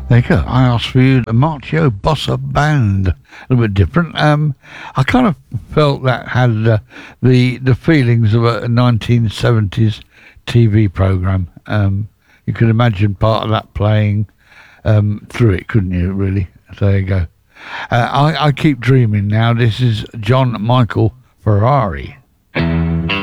There you go. I asked for you, Marcio Bossa Band. A little bit different. I kind of felt that had the feelings of a 1970s TV program. You could imagine part of that playing through it, couldn't you? Really. So there you go. I keep dreaming now. This is John Michael Ferrari.